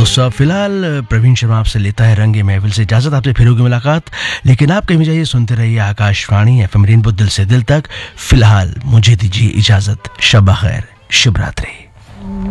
दोस्तों फिलहाल प्रवीण शर्मा आपसे लेता है रंगे महफिल से इजाजत। आपसे फिर होगी मुलाकात, लेकिन आप कहीं भी जाइए, सुनते रहिए आकाशवाणी एफएम रेनबो दिल से दिल तक। फिलहाल मुझे दीजिए इजाजत। शब खैर, शुभ रात्रि।